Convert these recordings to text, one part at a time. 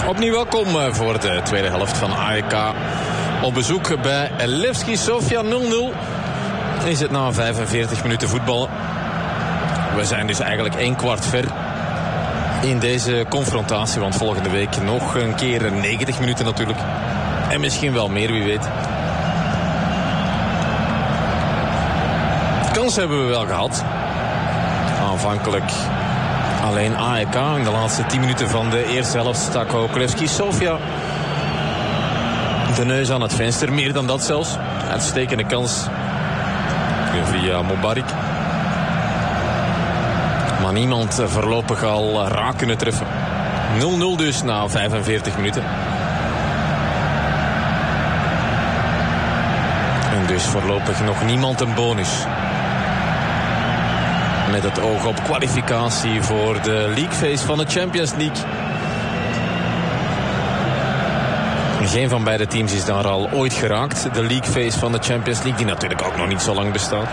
Opnieuw welkom voor de tweede helft van AEK. Op bezoek bij Levski Sofia 0-0. Is het na 45 minuten voetballen. We zijn dus eigenlijk 1/4 ver in deze confrontatie. Want volgende week nog een keer 90 minuten natuurlijk. En misschien wel meer, wie weet. Kans hebben we wel gehad. Aanvankelijk alleen AEK. In de laatste 10 minuten van de eerste helft stak ook Levski Sofia de neus aan het venster. Meer dan dat zelfs. Uitstekende kans via Mubarak. Maar niemand voorlopig al raak kunnen treffen. 0-0 dus na 45 minuten. En dus voorlopig nog niemand een bonus. Met het oog op kwalificatie voor de League Phase van de Champions League. Geen van beide teams is daar al ooit geraakt. De League Phase van de Champions League, die natuurlijk ook nog niet zo lang bestaat.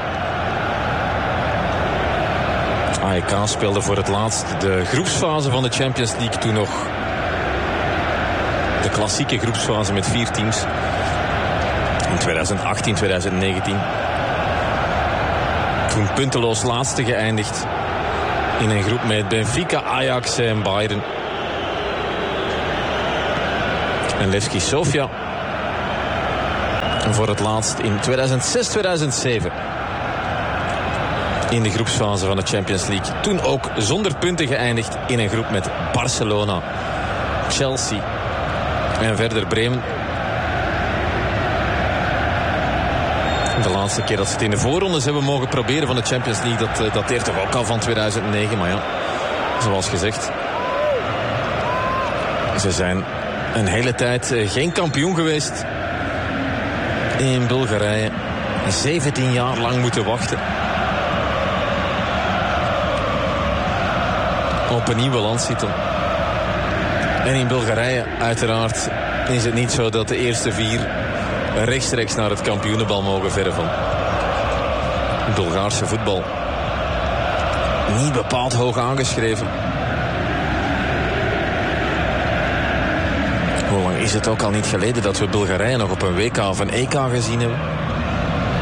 AEK speelde voor het laatst de groepsfase van de Champions League. Toen nog de klassieke groepsfase met 4 teams. In 2018, 2019. Toen punteloos laatste geëindigd. In een groep met Benfica, Ajax en Bayern. En Levski Sofia. En voor het laatst in 2006, 2007. In de groepsfase van de Champions League. Toen ook zonder punten geëindigd in een groep met Barcelona, Chelsea en verder Bremen. De laatste keer dat ze het in de voorrondes hebben mogen proberen van de Champions League, dat dateert toch ook al van 2009. Maar ja, zoals gezegd, ze zijn een hele tijd geen kampioen geweest in Bulgarije. 17 jaar lang moeten wachten op een nieuwe landstitel. En in Bulgarije uiteraard is het niet zo dat de eerste 4 rechtstreeks naar het kampioenenbal mogen verven. Bulgaarse voetbal niet bepaald hoog aangeschreven. Hoe lang is het ook al niet geleden dat we Bulgarije nog op een WK of een EK gezien hebben?